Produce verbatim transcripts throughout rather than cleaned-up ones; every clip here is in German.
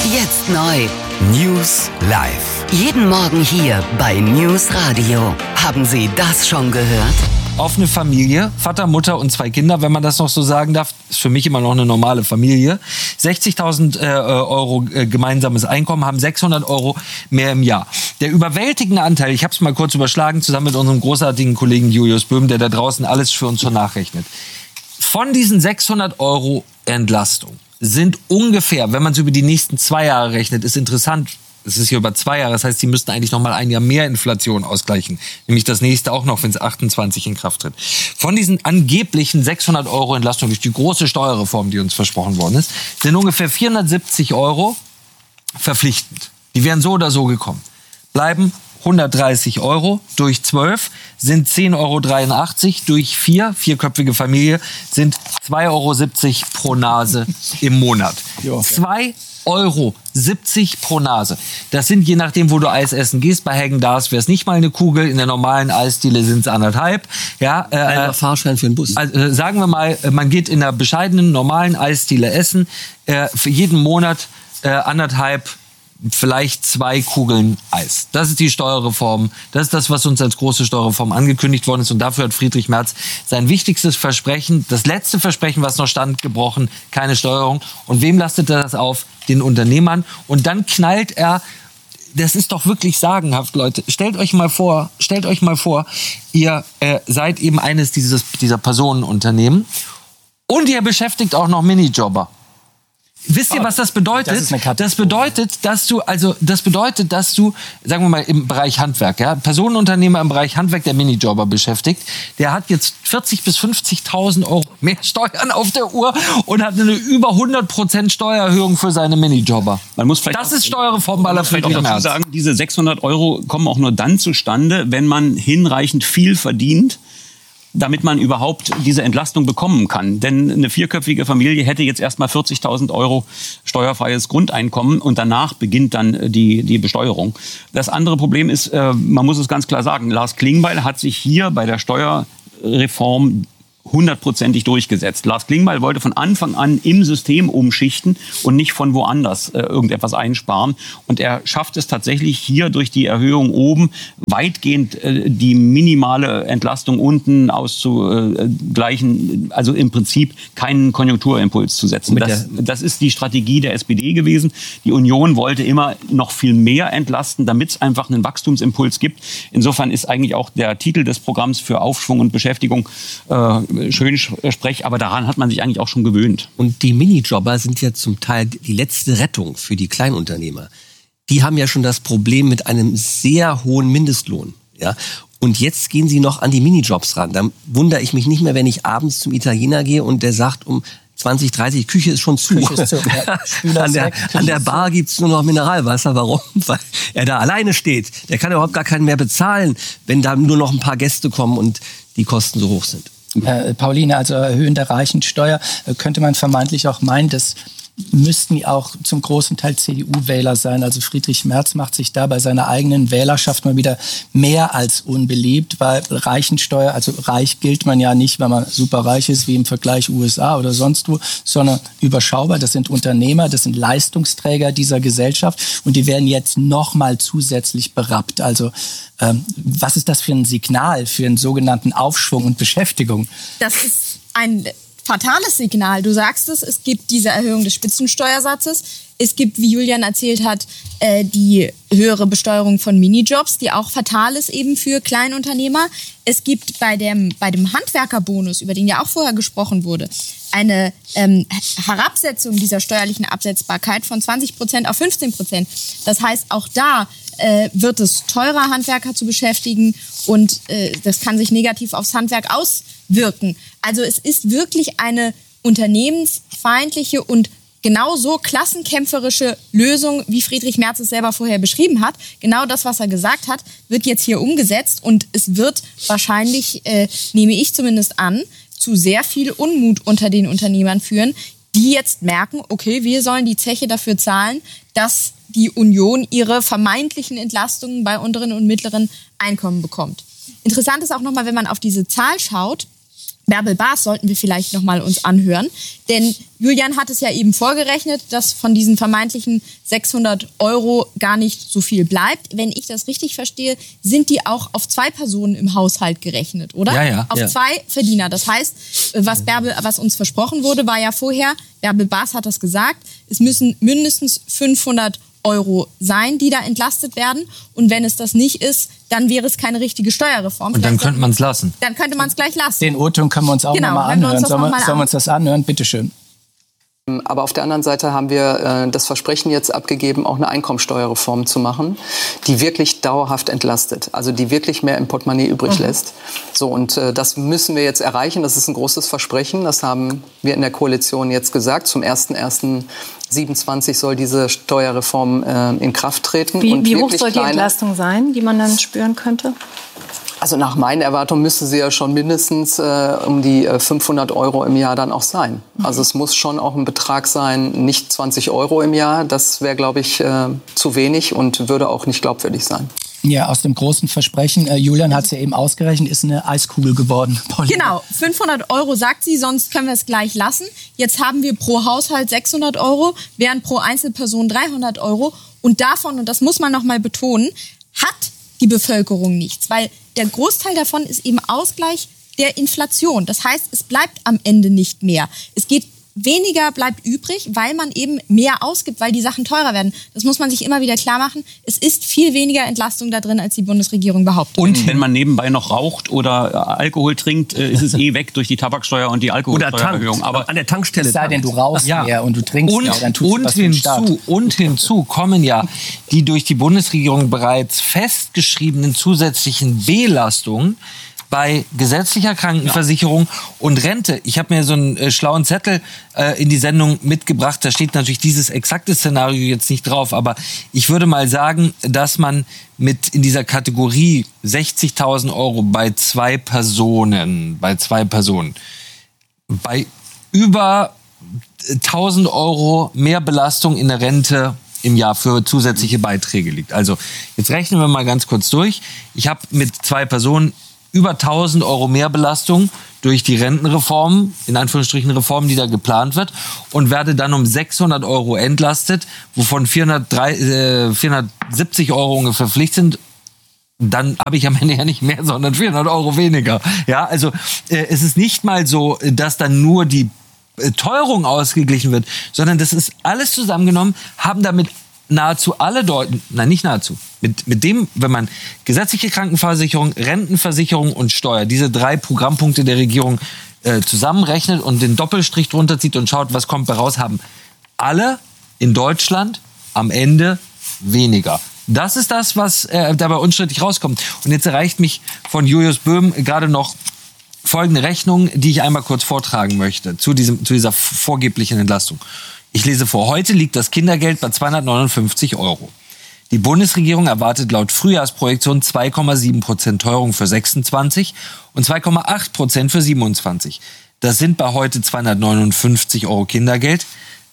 Jetzt neu. News live. Jeden Morgen hier bei News Radio. Haben Sie das schon gehört? Offene Familie, Vater, Mutter und zwei Kinder, wenn man das noch so sagen darf, ist für mich immer noch eine normale Familie. sechzigtausend äh, Euro äh, gemeinsames Einkommen, haben sechshundert Euro mehr im Jahr. Der überwältigende Anteil, ich habe es mal kurz überschlagen, zusammen mit unserem großartigen Kollegen Julius Böhm, der da draußen alles für uns so nachrechnet. Von diesen sechshundert Euro Entlastung sind ungefähr, wenn man es über die nächsten zwei Jahre rechnet, ist interessant, es ist hier über zwei Jahre, das heißt, sie müssten eigentlich noch mal ein Jahr mehr Inflation ausgleichen. Nämlich das nächste auch noch, wenn es achtundzwanzig in Kraft tritt. Von diesen angeblichen sechshundert Euro Entlastung durch die große Steuerreform, die uns versprochen worden ist, sind ungefähr vierhundertsiebzig Euro verpflichtend. Die wären so oder so gekommen. Bleiben hundertdreißig Euro durch zwölf sind zehn Euro dreiundachtzig, durch vier, vierköpfige Familie, sind zwei Euro siebzig pro Nase im Monat. zwei Euro siebzig pro Nase. Das sind, je nachdem, wo du Eis essen gehst, bei Häagen-Dazs wäre es nicht mal eine Kugel, in der normalen Eisdiele sind es anderthalb. Ja, äh, Ein Fahrschein für den Bus. Also, äh, sagen wir mal, man geht in einer bescheidenen, normalen Eisdiele essen, äh, für jeden Monat äh, anderthalb, vielleicht zwei Kugeln Eis. Das ist die Steuerreform. Das ist das, was uns als große Steuerreform angekündigt worden ist. Und dafür hat Friedrich Merz sein wichtigstes Versprechen, das letzte Versprechen, was noch stand, gebrochen. Keine Steuerung. Und wem lastet er das auf? Den Unternehmern. Und dann knallt er, das ist doch wirklich sagenhaft, Leute. Stellt euch mal vor, stellt euch mal vor, ihr äh, seid eben eines dieses, dieser Personenunternehmen und ihr beschäftigt auch noch Minijobber. Wisst ihr, was das bedeutet? Das ist eine Katastrophe. Das bedeutet, dass du, also, das bedeutet, dass du, sagen wir mal, im Bereich Handwerk, ja, Personenunternehmer im Bereich Handwerk, der Minijobber beschäftigt, der hat jetzt vierzig bis fünfzigtausend Euro mehr Steuern auf der Uhr und hat eine über hundert Prozent Steuererhöhung für seine Minijobber. Man muss vielleicht das ist Steuerreform bei aller Friedrich Merz. Sagen, diese sechshundert Euro kommen auch nur dann zustande, wenn man hinreichend viel verdient, damit man überhaupt diese Entlastung bekommen kann. Denn eine vierköpfige Familie hätte jetzt erstmal vierzigtausend Euro steuerfreies Grundeinkommen und danach beginnt dann die, die Besteuerung. Das andere Problem ist, man muss es ganz klar sagen, Lars Klingbeil hat sich hier bei der Steuerreform hundertprozentig durchgesetzt. Lars Klingbeil wollte von Anfang an im System umschichten und nicht von woanders äh, irgendetwas einsparen. Und er schafft es tatsächlich hier durch die Erhöhung oben weitgehend äh, die minimale Entlastung unten auszugleichen. Also im Prinzip keinen Konjunkturimpuls zu setzen. Das, das ist die Strategie der S P D gewesen. Die Union wollte immer noch viel mehr entlasten, damit es einfach einen Wachstumsimpuls gibt. Insofern ist eigentlich auch der Titel des Programms für Aufschwung und Beschäftigung äh, schön sprech, aber daran hat man sich eigentlich auch schon gewöhnt. Und die Minijobber sind ja zum Teil die letzte Rettung für die Kleinunternehmer. Die haben ja schon das Problem mit einem sehr hohen Mindestlohn. Ja? Und jetzt gehen sie noch an die Minijobs ran. Dann wundere ich mich nicht mehr, wenn ich abends zum Italiener gehe und der sagt, um zwanzig, dreißig, Küche ist schon zu. Küche ist zu ja. an, der, an der Bar gibt's nur noch Mineralwasser. Warum? Weil er da alleine steht. Der kann überhaupt gar keinen mehr bezahlen, wenn da nur noch ein paar Gäste kommen und die Kosten so hoch sind. Äh, Pauline, also Erhöhen der Reichensteuer, äh, könnte man vermeintlich auch meinen, dass müssten auch zum großen Teil C D U-Wähler sein. Also Friedrich Merz macht sich da bei seiner eigenen Wählerschaft mal wieder mehr als unbeliebt, weil Reichensteuer, also reich gilt man ja nicht, wenn man super reich ist, wie im Vergleich U S A oder sonst wo, sondern überschaubar. Das sind Unternehmer, das sind Leistungsträger dieser Gesellschaft und die werden jetzt noch mal zusätzlich berappt. Also ähm, was ist das für ein Signal für einen sogenannten Aufschwung und Beschäftigung? Das ist ein fatales Signal. Du sagst es, es gibt diese Erhöhung des Spitzensteuersatzes. Es gibt, wie Julian erzählt hat, äh, die höhere Besteuerung von Minijobs, die auch fatal ist eben für Kleinunternehmer. Es gibt bei dem, bei dem Handwerkerbonus, über den ja auch vorher gesprochen wurde, eine ähm, Herabsetzung dieser steuerlichen Absetzbarkeit von zwanzig Prozent auf fünfzehn Prozent. Das heißt, auch da äh, wird es teurer, Handwerker zu beschäftigen und äh, das kann sich negativ aufs Handwerk auswirken. Also es ist wirklich eine unternehmensfeindliche und genauso klassenkämpferische Lösung, wie Friedrich Merz es selber vorher beschrieben hat. Genau das, was er gesagt hat, wird jetzt hier umgesetzt und es wird wahrscheinlich, äh, nehme ich zumindest an, zu sehr viel Unmut unter den Unternehmern führen, die jetzt merken, okay, wir sollen die Zeche dafür zahlen, dass die Union ihre vermeintlichen Entlastungen bei unteren und mittleren Einkommen bekommt. Interessant ist auch nochmal, wenn man auf diese Zahl schaut, Bärbel Baas sollten wir vielleicht noch mal uns anhören. Denn Julian hat es ja eben vorgerechnet, dass von diesen vermeintlichen sechshundert Euro gar nicht so viel bleibt. Wenn ich das richtig verstehe, sind die auch auf zwei Personen im Haushalt gerechnet, oder? Ja, ja. Auf ja. zwei Verdiener. Das heißt, was Bärbel, was uns versprochen wurde, war ja vorher, Bärbel Baas hat das gesagt, es müssen mindestens fünfhundert Euro sein, die da entlastet werden. Und wenn es das nicht ist, dann wäre es keine richtige Steuerreform. Und dann könnte man es lassen. Dann könnte man es gleich lassen. Den O-Ton können wir uns auch Genau, noch mal hören wir uns anhören. das Sollen noch wir, mal sollen wir an. uns das anhören? Bitte schön. Aber auf der anderen Seite haben wir äh, das Versprechen jetzt abgegeben, auch eine Einkommensteuerreform zu machen, die wirklich dauerhaft entlastet, also die wirklich mehr im Portemonnaie übrig mhm. lässt. So, und äh, das müssen wir jetzt erreichen. Das ist ein großes Versprechen. Das haben wir in der Koalition jetzt gesagt. Zum ersten ersten siebenundzwanzig soll diese Steuerreform äh, in Kraft treten. Wie, und wie hoch soll die kleine, Entlastung sein, die man dann spüren könnte? Also nach meinen Erwartungen müsste sie ja schon mindestens äh, um die äh, fünfhundert Euro im Jahr dann auch sein. Mhm. Also es muss schon auch ein Betrag sein, nicht zwanzig Euro im Jahr. Das wäre, glaube ich, äh, zu wenig und würde auch nicht glaubwürdig sein. Ja, aus dem großen Versprechen, äh, Julian hat es ja eben ausgerechnet, ist eine Eiskugel geworden. Paulina. Genau, fünfhundert Euro sagt sie, sonst können wir es gleich lassen. Jetzt haben wir pro Haushalt sechshundert Euro, während pro Einzelperson dreihundert Euro. Und davon, und das muss man noch mal betonen, hat die Bevölkerung nichts, weil der Großteil davon ist eben Ausgleich der Inflation. Das heißt, es bleibt am Ende nicht mehr. Es geht weniger bleibt übrig, weil man eben mehr ausgibt, weil die Sachen teurer werden. Das muss man sich immer wieder klar machen. Es ist viel weniger Entlastung da drin, als die Bundesregierung behauptet. Und wenn man nebenbei noch raucht oder Alkohol trinkt, ist es eh weg durch die Tabaksteuer und die Alkoholsteuererhöhung. Aber an der Tankstelle. Es sei denn, du rauchst Ja. mehr und du trinkst Und, mehr, dann tut und, was für den Staat. hinzu, und hinzu kommen ja die durch die Bundesregierung bereits festgeschriebenen zusätzlichen Belastungen bei gesetzlicher Krankenversicherung und Rente. Ich habe mir so einen äh, schlauen Zettel äh, in die Sendung mitgebracht. Da steht natürlich dieses exakte Szenario jetzt nicht drauf. Aber ich würde mal sagen, dass man mit in dieser Kategorie sechzigtausend Euro bei zwei Personen, bei zwei Personen, bei über tausend Euro mehr Belastung in der Rente im Jahr für zusätzliche Beiträge liegt. Also jetzt rechnen wir mal ganz kurz durch. Ich habe mit zwei Personen über tausend Euro mehr Belastung durch die Rentenreform, in Anführungsstrichen Reform, die da geplant wird, und werde dann um sechshundert Euro entlastet, wovon vierhundertsiebzig Euro ungefähr Pflicht sind. Dann habe ich am Ende ja nicht mehr, sondern vierhundert Euro weniger. Ja, also äh, es ist nicht mal so, dass dann nur die äh, Teuerung ausgeglichen wird, sondern das ist alles zusammengenommen, haben damit nahezu alle Deuten, nein, nicht nahezu, mit, mit dem, wenn man gesetzliche Krankenversicherung, Rentenversicherung und Steuer, diese drei Programmpunkte der Regierung äh, zusammenrechnet und den Doppelstrich drunter zieht und schaut, was kommt bei raus, haben alle in Deutschland am Ende weniger. Das ist das, was äh, dabei unstrittig rauskommt. Und jetzt erreicht mich von Julius Böhm gerade noch folgende Rechnung, die ich einmal kurz vortragen möchte zu, diesem, zu dieser vorgeblichen Entlastung. Ich lese vor, heute liegt das Kindergeld bei zweihundertneunundfünfzig Euro. Die Bundesregierung erwartet laut Frühjahrsprojektion zwei Komma sieben Prozent Teuerung für sechsundzwanzig und zwei Komma acht Prozent für siebenundzwanzig. Das sind bei heute zweihundertneunundfünfzig Euro Kindergeld,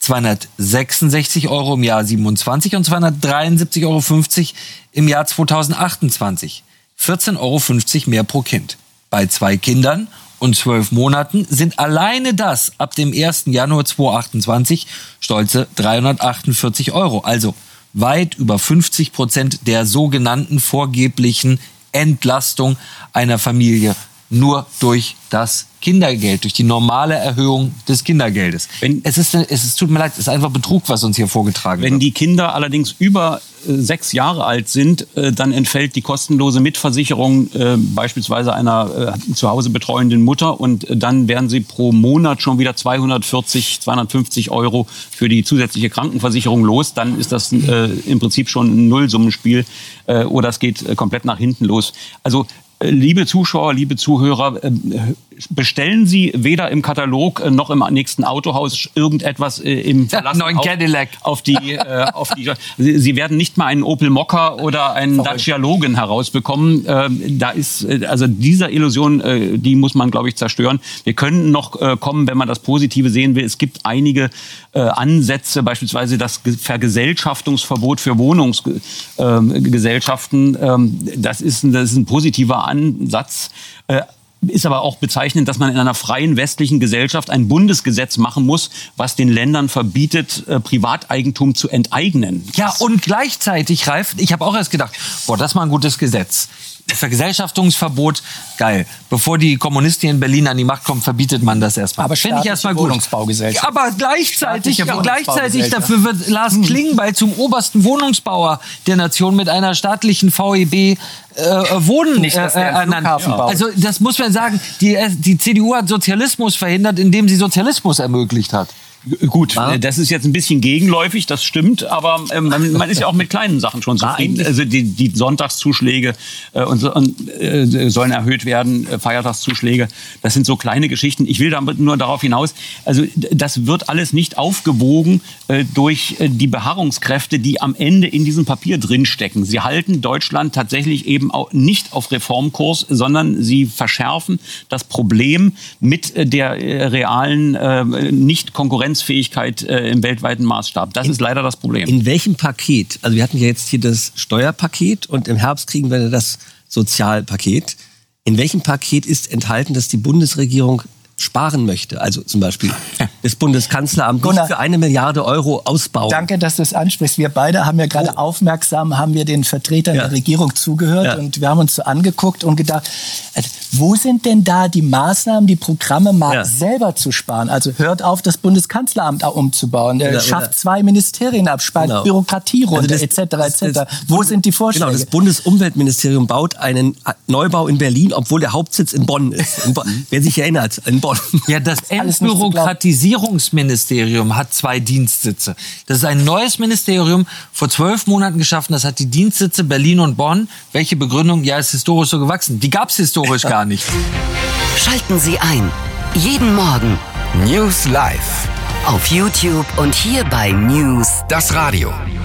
zweihundertsechsundsechzig Euro im Jahr siebenundzwanzig und zweihundertdreiundsiebzig Euro fünfzig im Jahr zweitausendachtundzwanzig. vierzehn Euro fünfzig mehr pro Kind. Bei zwei Kindern und zwölf Monaten sind alleine das ab dem ersten Januar zweitausendachtundzwanzig stolze dreihundertachtundvierzig Euro. Also weit über fünfzig Prozent der sogenannten vorgeblichen Entlastung einer Familie nur durch das Kindergeld, durch die normale Erhöhung des Kindergeldes. Wenn, es ist, es ist, tut mir leid, es ist einfach Betrug, was uns hier vorgetragen Wenn wird. die Kinder allerdings über äh, sechs Jahre alt sind, äh, dann entfällt die kostenlose Mitversicherung äh, beispielsweise einer äh, zu Hause betreuenden Mutter und äh, dann werden sie pro Monat schon wieder zweihundertvierzig, zweihundertfünfzig Euro für die zusätzliche Krankenversicherung los. Dann ist das äh, im Prinzip schon ein Nullsummenspiel äh, oder es geht äh, komplett nach hinten los. Also liebe Zuschauer, liebe Zuhörer, bestellen Sie weder im Katalog noch im nächsten Autohaus irgendetwas im Verlass neuen auf, Cadillac. auf die, äh, auf die. Sie werden nicht mal einen Opel Mokka oder einen Dacia Logan herausbekommen. Ähm, da ist also dieser Illusion, äh, die muss man, glaube ich, zerstören. Wir können noch äh, kommen, wenn man das Positive sehen will. Es gibt einige äh, Ansätze, beispielsweise das Vergesellschaftungsverbot für Wohnungsgesellschaften. Ähm, das ist ein, das ist ein positiver Ansatz. Äh, ist aber auch bezeichnend, dass man in einer freien westlichen Gesellschaft ein Bundesgesetz machen muss, was den Ländern verbietet, äh, Privateigentum zu enteignen. Ja, und gleichzeitig, Ralf, ich habe auch erst gedacht, boah, das ist mal ein gutes Gesetz. Vergesellschaftungsverbot, geil. Bevor die Kommunisten in Berlin an die Macht kommen, verbietet man das erstmal. Aber finde ich erstmal gut. Wohnungsbaugesellschaft. Aber gleichzeitig, Staatliche gleichzeitig Wohnungsbaugesellschaft. dafür wird Lars Hm. Klingbeil zum obersten Wohnungsbauer der Nation mit einer staatlichen V E B äh, Wohnen Nicht, dass äh, der einen ernannt. Flughafen baut. Also das muss man sagen, die, die C D U hat Sozialismus verhindert, indem sie Sozialismus ermöglicht hat. Gut, das ist jetzt ein bisschen gegenläufig, das stimmt, aber ähm, man, man ist ja auch mit kleinen Sachen schon zufrieden. Also die, die Sonntagszuschläge äh, und, und, äh, sollen erhöht werden, äh, Feiertagszuschläge, das sind so kleine Geschichten. Ich will damit nur darauf hinaus, also das wird alles nicht aufgewogen äh, durch äh, die Beharrungskräfte, die am Ende in diesem Papier drinstecken. Sie halten Deutschland tatsächlich eben auch nicht auf Reformkurs, sondern sie verschärfen das Problem mit äh, der äh, realen äh, Nicht-Konkurrenz Fähigkeit äh, im weltweiten Maßstab. Das in, ist leider das Problem. In welchem Paket? Also wir hatten ja jetzt hier das Steuerpaket und im Herbst kriegen wir das Sozialpaket. In welchem Paket ist enthalten, dass die Bundesregierung sparen möchte? Also zum Beispiel das Bundeskanzleramt nicht für eine Milliarde Euro ausbauen. Danke, dass du es ansprichst. Wir beide haben ja gerade oh. aufmerksam, haben wir den Vertretern ja. der Regierung zugehört ja. und wir haben uns so angeguckt und gedacht, also, wo sind denn da die Maßnahmen, die Programme mal ja. selber zu sparen? Also hört auf, das Bundeskanzleramt umzubauen, oder, schafft oder. zwei Ministerien ab, spart genau. Bürokratie runter, also et cetera et cetera. Wo sind die Vorschläge? Genau, das Bundesumweltministerium baut einen Neubau in Berlin, obwohl der Hauptsitz in Bonn ist. In Bonn. Wer sich erinnert, in Bonn. Ja, das Entbürokratisierungsministerium hat zwei Dienstsitze. Das ist ein neues Ministerium, vor zwölf Monaten geschaffen. Das hat die Dienstsitze Berlin und Bonn. Welche Begründung? Ja, ist historisch so gewachsen. Die gab es historisch gar nicht. Schalten Sie ein. Jeden Morgen. News Live. Auf YouTube und hier bei News. Das Radio.